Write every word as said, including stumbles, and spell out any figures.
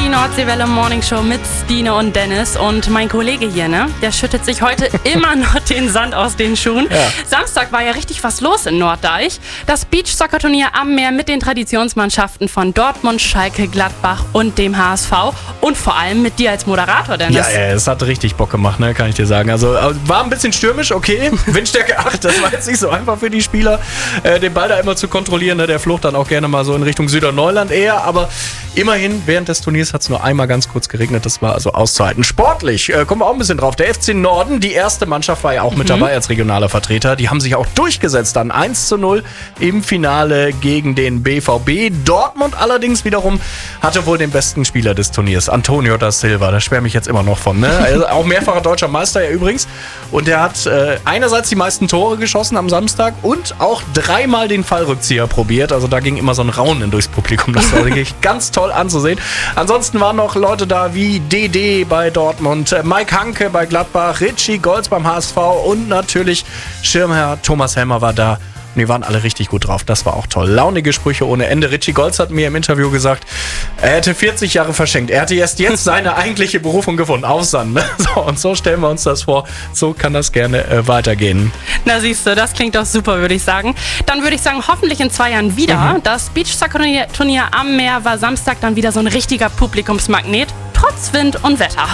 Nordseewelle Morning Show mit Stine und Dennis. Und mein Kollege hier, ne, der schüttet sich heute immer noch den Sand aus den Schuhen. Ja. Samstag war ja richtig was los in Norddeich. Das Beach-Soccer-Turnier am Meer mit den Traditionsmannschaften von Dortmund, Schalke, Gladbach und dem H S V. Und vor allem mit dir als Moderator, Dennis. Ja, ja, es hat richtig Bock gemacht, ne, kann ich dir sagen. Also war ein bisschen stürmisch, okay. Windstärke acht, das war jetzt nicht so einfach für die Spieler, äh, den Ball da immer zu kontrollieren. Ne? Der flog dann auch gerne mal so in Richtung Süderneuland eher. Aber immerhin, während des Turniers hat es nur einmal ganz kurz geregnet. Das war also auszuhalten. Sportlich äh, kommen wir auch ein bisschen drauf. Der F C Norden, die erste Mannschaft, war ja auch mit mhm. dabei als regionaler Vertreter. Die haben sich auch durchgesetzt dann eins zu null im Finale gegen den B V B. Dortmund allerdings wiederum hatte wohl den besten Spieler des Turniers, Antonio da Silva. Da schwärme ich jetzt immer noch von. Ne? Also auch mehrfacher deutscher Meister ja übrigens. Und der hat äh, einerseits die meisten Tore geschossen am Samstag und auch dreimal den Fallrückzieher probiert. Also da ging immer so ein Raunen durchs Publikum. Das war wirklich ganz toll anzusehen. Ansonsten waren noch Leute da wie D D bei Dortmund, Mike Hanke bei Gladbach, Richie Golz beim H S V und natürlich Schirmherr Thomas Helmer war da. Und die waren alle richtig gut drauf. Das war auch toll. Launige Sprüche ohne Ende. Richie Golz hat mir im Interview gesagt, er hätte vierzig Jahre verschenkt. Er hatte erst jetzt seine eigentliche Berufung gefunden. Auf Sand. Ne? So, und so stellen wir uns das vor. So kann das gerne äh, weitergehen. Na siehst du, das klingt doch super, würde ich sagen. Dann würde ich sagen, hoffentlich in zwei Jahren wieder. Mhm. Das Beach-Soccer-Turnier am Meer war Samstag dann wieder so ein richtiger Publikumsmagnet. Trotz Wind und Wetter.